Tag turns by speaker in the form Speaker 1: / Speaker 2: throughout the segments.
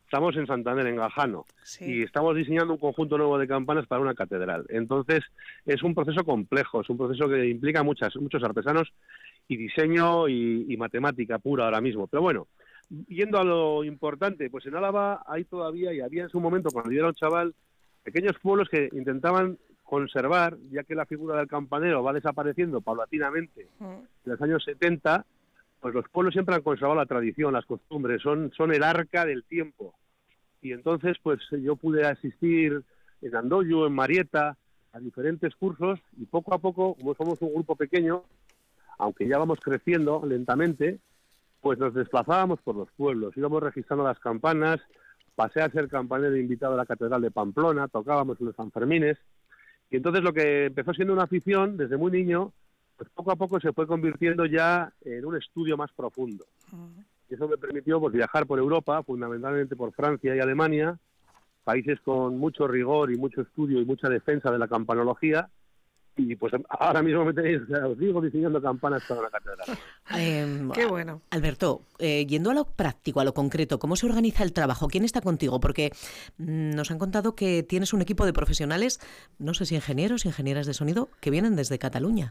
Speaker 1: estamos en Santander, en Gajano,
Speaker 2: Sí.
Speaker 1: y estamos diseñando un conjunto nuevo de campanas para una catedral. Entonces, es un proceso complejo, es un proceso que implica muchos artesanos y diseño y matemática pura ahora mismo. Pero bueno, yendo a lo importante, pues en Álava hay todavía, y había en su momento, cuando yo era un chaval, pequeños pueblos que intentaban conservar, ya que la figura del campanero va desapareciendo paulatinamente en los años 70, pues los pueblos siempre han conservado la tradición, las costumbres, son el arca del tiempo. Y entonces, pues yo pude asistir en Andoyu, en Marieta, a diferentes cursos, y poco a poco, como somos un grupo pequeño, aunque ya vamos creciendo lentamente, pues nos desplazábamos por los pueblos, íbamos registrando las campanas, pasé a ser campanero invitado a la Catedral de Pamplona, tocábamos en los Sanfermines, y entonces lo que empezó siendo una afición desde muy niño, pues poco a poco se fue convirtiendo ya en un estudio más profundo. Y eso me permitió pues viajar por Europa, fundamentalmente por Francia y Alemania, países con mucho rigor y mucho estudio y mucha defensa de la campanología, y pues ahora mismo me tenéis, os digo, diseñando campanas para una catedral.
Speaker 2: Qué bueno.
Speaker 3: Alberto, yendo a lo práctico, a lo concreto, ¿cómo se organiza el trabajo? ¿Quién está contigo? Porque nos han contado que tienes un equipo de profesionales, no sé si ingenieros, ingenieras de sonido, que vienen desde Cataluña.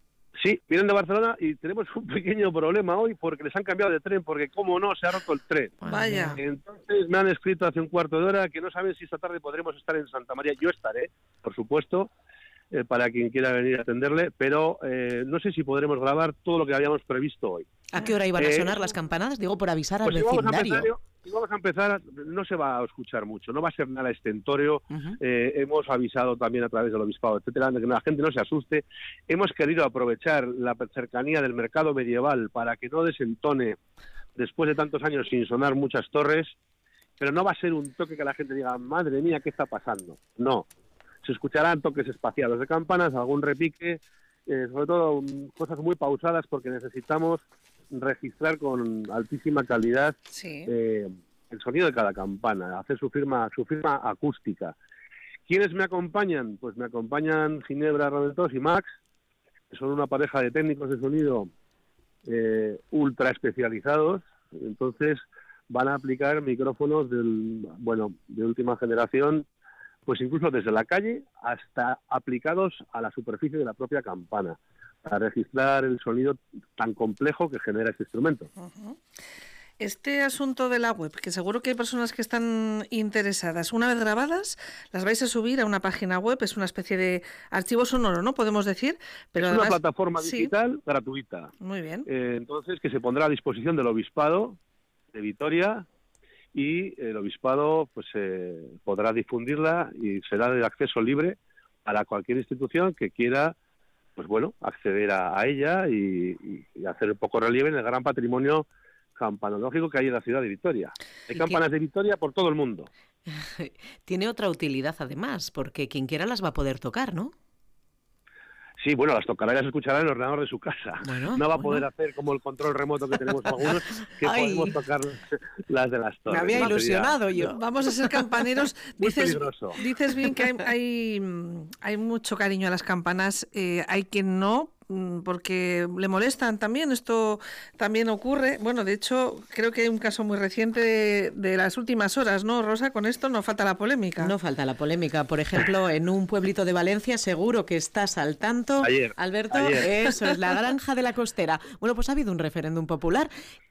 Speaker 1: Sí, vienen de Barcelona y tenemos un pequeño problema hoy porque les han cambiado de tren, porque como no, se ha roto el tren.
Speaker 2: Vaya.
Speaker 1: Entonces me han escrito hace un cuarto de hora que no saben si esta tarde podremos estar en Santa María. Yo estaré, por supuesto, para quien quiera venir a atenderle, pero no sé si podremos grabar todo lo que habíamos previsto hoy.
Speaker 3: ¿A qué hora iban a sonar las campanadas? Digo, por avisar al vecindario.
Speaker 1: Si vamos a empezar, no se va a escuchar mucho, no va a ser nada estentorio. Hemos avisado también a través del obispado, etcétera, de que la gente no se asuste. Hemos querido aprovechar la cercanía del mercado medieval para que no desentone, después de tantos años sin sonar muchas torres, pero no va a ser un toque que la gente diga, madre mía, ¿qué está pasando? No. Se escucharán toques espaciados de campanas, algún repique, sobre todo cosas muy pausadas porque necesitamos registrar con altísima calidad el sonido de cada campana, hacer su firma acústica. ¿Quiénes me acompañan? Pues me acompañan Ginebra Raventós y Max, que son una pareja de técnicos de sonido ultra especializados. Entonces van a aplicar micrófonos de última generación, pues incluso desde la calle hasta aplicados a la superficie de la propia campana, para registrar el sonido tan complejo que genera este instrumento.
Speaker 2: Este asunto de la web, que seguro que hay personas que están interesadas, una vez grabadas, las vais a subir a una página web, es una especie de archivo sonoro, ¿no? Podemos decir. Pero
Speaker 1: es
Speaker 2: además,
Speaker 1: una plataforma digital gratuita.
Speaker 2: Muy bien.
Speaker 1: Entonces, que se pondrá a disposición del Obispado de Vitoria, y el Obispado pues podrá difundirla y será de acceso libre para cualquier institución que quiera pues bueno, acceder a ella y hacer un poco relieve en el gran patrimonio campanológico que hay en la ciudad de Vitoria. Hay campanas de Vitoria por todo el mundo.
Speaker 3: Tiene otra utilidad además, porque quien quiera las va a poder tocar, ¿no?
Speaker 1: Sí, bueno, las tocará y las escuchará en el ordenador de su casa. No va a poder hacer como el control remoto que tenemos algunos, que podemos tocar las de las torres.
Speaker 3: Me había ilusionado yo.
Speaker 2: Vamos a ser campaneros. Dices bien que hay mucho cariño a las campanas, hay quien no, porque le molestan también, esto también ocurre. Bueno, de hecho, creo que hay un caso muy reciente de las últimas horas, ¿no, Rosa? Con esto no falta la polémica.
Speaker 3: No falta la polémica. Por ejemplo, en un pueblito de Valencia, seguro que estás al tanto, Alberto, eso es la Granja de la Costera. Bueno, pues ha habido un referéndum popular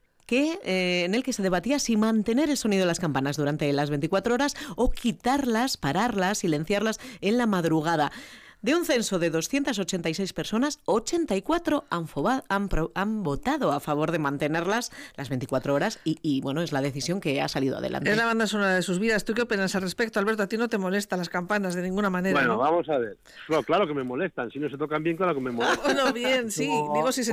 Speaker 3: en el que se debatía si mantener el sonido de las campanas durante las 24 horas o quitarlas, pararlas, silenciarlas en la madrugada. De un censo de 286 personas, 84 han votado a favor de mantenerlas las 24 horas y bueno, es la decisión que ha salido adelante.
Speaker 2: Es la banda sonora de sus vidas. ¿Tú qué opinas al respecto, Alberto? A ti no te molestan las campanas de ninguna manera,
Speaker 1: Bueno,
Speaker 2: ¿no?
Speaker 1: vamos a ver. No, claro que me molestan. Si no se tocan bien, claro que me molestan.
Speaker 2: Bueno, bien, sí. Digo, si se